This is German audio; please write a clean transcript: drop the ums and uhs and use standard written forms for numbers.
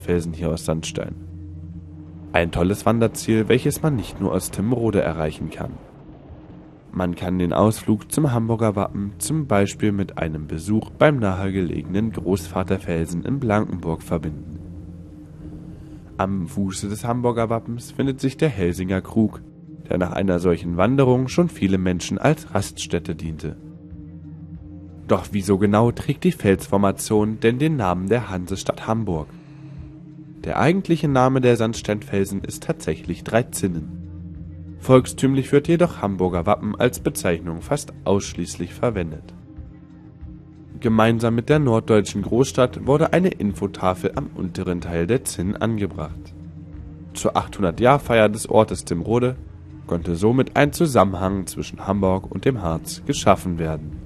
Felsen hier aus Sandstein. Ein tolles Wanderziel, welches man nicht nur aus Timmrode erreichen kann. Man kann den Ausflug zum Hamburger Wappen zum Beispiel mit einem Besuch beim nahegelegenen Großvaterfelsen in Blankenburg verbinden. Am Fuße des Hamburger Wappens findet sich der Helsinger Krug, der nach einer solchen Wanderung schon viele Menschen als Raststätte diente. Doch wieso genau trägt die Felsformation denn den Namen der Hansestadt Hamburg? Der eigentliche Name der Sandsteinfelsen ist tatsächlich Dreizinnen. Volkstümlich wird jedoch Hamburger Wappen als Bezeichnung fast ausschließlich verwendet. Gemeinsam mit der norddeutschen Großstadt wurde eine Infotafel am unteren Teil der Zinn angebracht. Zur 800-Jahr-Feier des Ortes Timmrode konnte somit ein Zusammenhang zwischen Hamburg und dem Harz geschaffen werden.